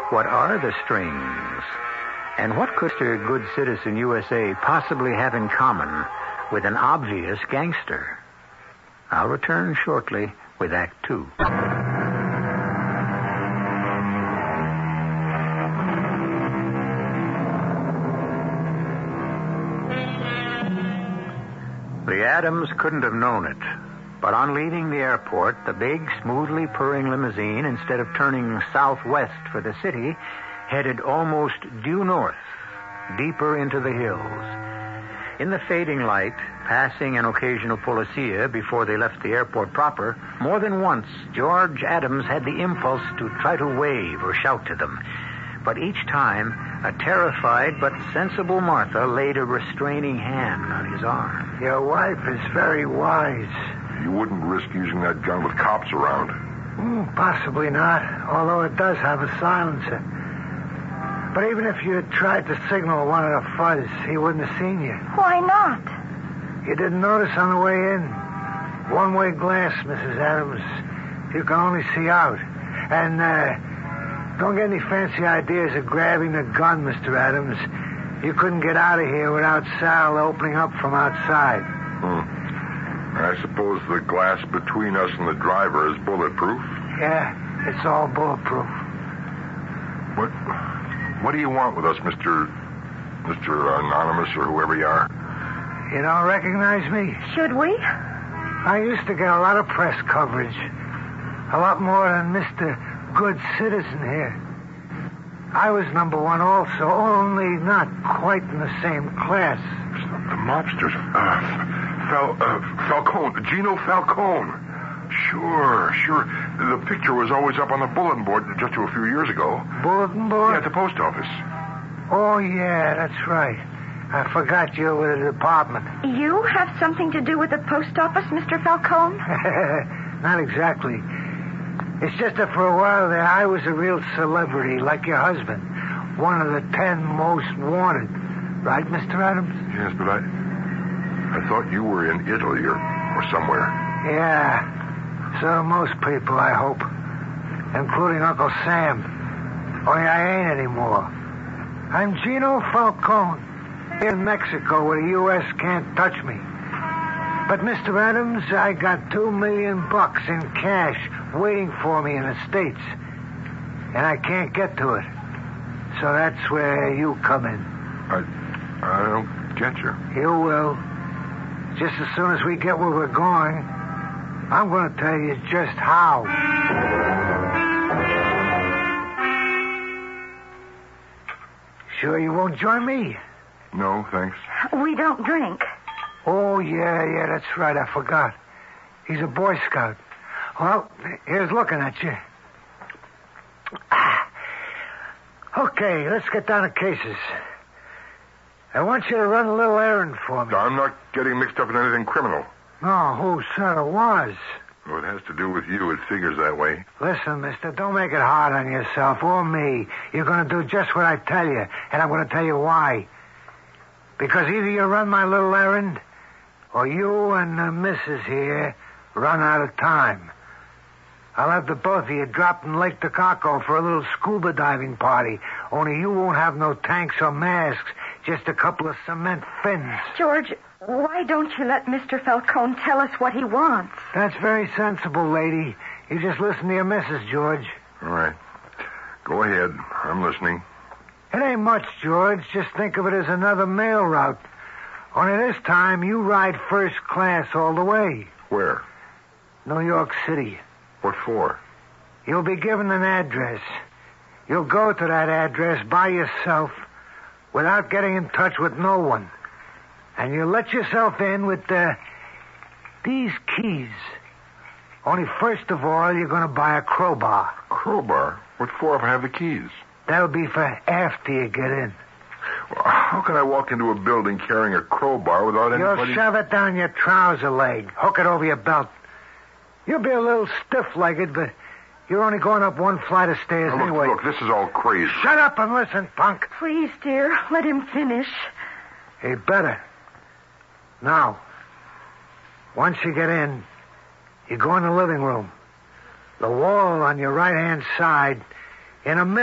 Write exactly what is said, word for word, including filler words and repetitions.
What are the strings? And what could Mister Good Citizen U S A possibly have in common with an obvious gangster? I'll return shortly with Act Two. The Adams couldn't have known it, but on leaving the airport, the big, smoothly purring limousine, instead of turning southwest for the city, headed almost due north, deeper into the hills. In the fading light, passing an occasional policia before they left the airport proper, more than once George Adams had the impulse to try to wave or shout to them. But each time, a terrified but sensible Martha laid a restraining hand on his arm. Your wife is very wise. You wouldn't risk using that gun with cops around. Mm, possibly not, although it does have a silencer. But even if you had tried to signal one of the fuzz, he wouldn't have seen you. Why not? You didn't notice on the way in. One-way glass, Missus Adams. You can only see out. And, uh... don't get any fancy ideas of grabbing the gun, Mister Adams. You couldn't get out of here without Sal opening up from outside. Hmm. I suppose the glass between us and the driver is bulletproof? Yeah, it's all bulletproof. What What do you want with us, Mister... Mister Anonymous or whoever you are? You don't recognize me? Should we? I used to get a lot of press coverage. A lot more than Mister Good Citizen here. I was number one also, only not quite in the same class. The mobsters. Uh, Fal, uh, Falcone. Gino Falcone. Sure, sure. The picture was always up on the bulletin board just a few years ago. Bulletin board? Yeah, at the post office. Oh, yeah, that's right. I forgot you were the department. You have something to do with the post office, Mister Falcone? Not exactly. It's just that for a while there, I was a real celebrity, like your husband. One of the ten most wanted. Right, Mister Adams? Yes, but I... I thought you were in Italy or, or somewhere. Yeah. So do most people, I hope. Including Uncle Sam. Only I ain't anymore. I'm Gino Falcone. Here in Mexico where the U S can't touch me. But, Mister Adams, I got two million bucks in cash waiting for me in the States. And I can't get to it. So that's where you come in. I... I don't get you. You will. Just as soon as we get where we're going, I'm going to tell you just how. Sure you won't join me? No, thanks. We don't drink. Oh, yeah, yeah, that's right. I forgot. He's a Boy Scout. Well, here's looking at you. Okay, let's get down to cases. I want you to run a little errand for me. I'm not getting mixed up in anything criminal. No, who said it was? Well, it has to do with you. It figures that way. Listen, mister, don't make it hard on yourself or me. You're going to do just what I tell you, and I'm going to tell you why. Because either you run my little errand, or you and the missus here run out of time. I'll have the both of you dropped in Lake Takaco for a little scuba diving party. Only you won't have no tanks or masks, just a couple of cement fins. George, why don't you let Mister Falcone tell us what he wants? That's very sensible, lady. You just listen to your missus, George. All right. Go ahead. I'm listening. It ain't much, George. Just think of it as another mail route. Only this time, you ride first class all the way. Where? New York City. What for? You'll be given an address. You'll go to that address by yourself without getting in touch with no one. And you'll let yourself in with uh, these keys. Only first of all, you're going to buy a crowbar. Crowbar? What for if I have the keys? That'll be for after you get in. Well, how can I walk into a building carrying a crowbar without anybody... You'll shove it down your trouser leg. Hook it over your belt. You'll be a little stiff-legged, but you're only going up one flight of stairs now, look, anyway. Look, this is all crazy. Shut up and listen, punk. Please, dear, let him finish. Hey, better. Now, once you get in, you go in the living room. The wall on your right-hand side, in a minute.